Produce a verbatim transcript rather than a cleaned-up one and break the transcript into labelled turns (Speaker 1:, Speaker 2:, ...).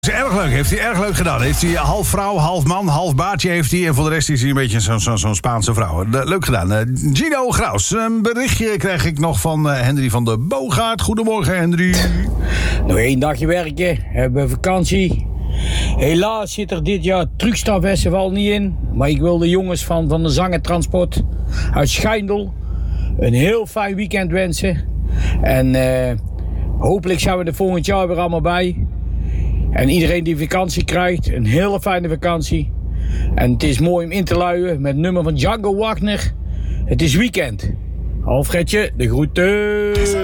Speaker 1: Is erg leuk, heeft hij erg leuk gedaan. Heeft hij half vrouw, half man, half baardje heeft hij. En voor de rest is hij een beetje zo'n zo, zo Spaanse vrouw. De, leuk gedaan. Uh, Gino Graus, een berichtje krijg ik nog van uh, Henry van der Boogaard. Goedemorgen, Henry.
Speaker 2: Nog één dagje werken, hebben we vakantie. Helaas zit er dit jaar truckstaffestival niet in. Maar ik wil de jongens van, van de Zangertransport uit Schijndel een heel fijn weekend wensen. En uh, hopelijk zijn we er volgend jaar weer allemaal bij. En iedereen die vakantie krijgt, een hele fijne vakantie. En het is mooi om in te luien met het nummer van Django Wagner. Het is weekend. Alfredje, de groeten.